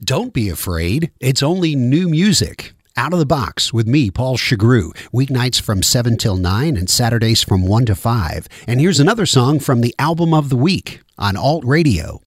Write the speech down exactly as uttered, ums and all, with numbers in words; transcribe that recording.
Don't be afraid. It's only new music. Out of the Box with me, Paul Chagru. Weeknights from seven till nine and Saturdays from one to five. And here's another song from the Album of the Week on Alt Radio.